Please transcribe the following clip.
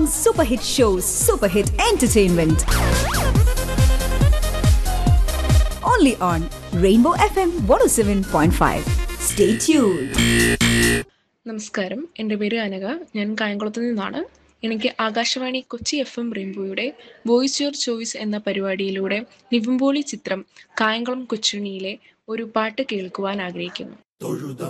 super hit shows, super hit entertainment. Only on Rainbow FM 107.5. Stay tuned. നമസ്കാരം, എൻ്റെ പേര് അനഘ. ഞാൻ കായംകുളത്ത് നിന്നാണ്. എനിക്ക് Akashvani Kochi FM റെയിൻബോയുടെ voice your choice എന്ന പരിപാടിയിലൂടെ നിവിൻപോളി ചിത്രം കായംകുളം കൊച്ചുണ്ണിയിലെ ഒരു പാട്ട് കേൾക്കുവാൻ ആഗ്രഹിക്കുന്നു.